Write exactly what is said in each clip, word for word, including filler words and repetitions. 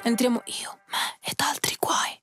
entriamo io, me ed altri guai.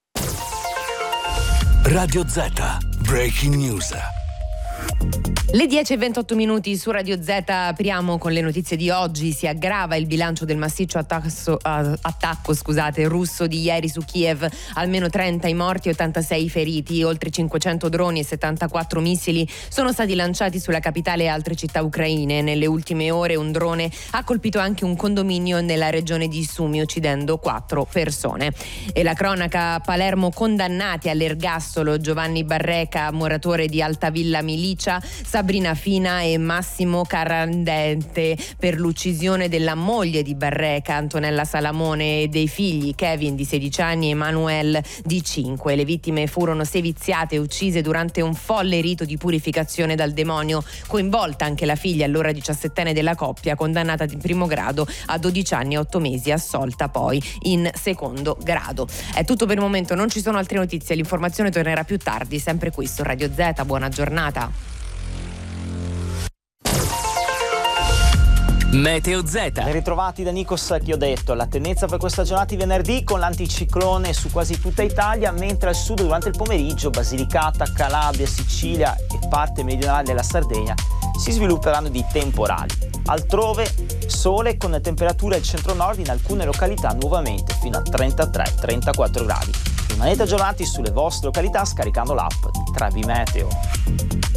Radio Z, Breaking News. Le dieci e ventotto minuti su Radio Z, apriamo con le notizie di oggi. Si aggrava il bilancio del massiccio attacco, attacco scusate, russo di ieri su Kiev, almeno trenta i morti e ottantasei i feriti, oltre cinquecento droni e settantaquattro missili sono stati lanciati sulla capitale e altre città ucraine. Nelle ultime ore un drone ha colpito anche un condominio nella regione di Sumi, uccidendo quattro persone. E la cronaca: a Palermo condannati all'ergastolo Giovanni Barreca, muratore di Altavilla Milicia, Sabrina Fina e Massimo Carandente per l'uccisione della moglie di Barreca, Antonella Salamone, e dei figli Kevin di sedici anni e Emanuele di cinque. Le vittime furono seviziate e uccise durante un folle rito di purificazione dal demonio, coinvolta anche la figlia, allora diciassettenne della coppia, condannata in primo grado a dodici anni e otto mesi, assolta poi in secondo grado. È tutto per il momento, non ci sono altre notizie, l'informazione tornerà più tardi, sempre qui su Radio Z. Buona giornata. Meteo Z. Ben ritrovati da Nikos Chiodetto. La tendenza per questa giornata di venerdì con l'anticiclone su quasi tutta Italia, mentre al sud durante il pomeriggio Basilicata, Calabria, Sicilia e parte meridionale della Sardegna si svilupperanno di temporali. Altrove sole con temperature al centro-nord, in alcune località nuovamente fino a trentatré trentaquattro gradi. Rimanete aggiornati sulle vostre località scaricando l'app di Trebi Meteo.